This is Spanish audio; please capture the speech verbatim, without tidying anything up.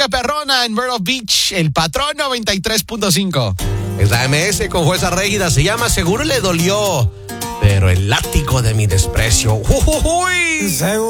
música perrona en Myrtle Beach, El Patrón noventa y tres punto cinco. Es la M S con Fuerza Régida, se llama Seguro le dolió, pero el látigo de mi desprecio. ¡Uy!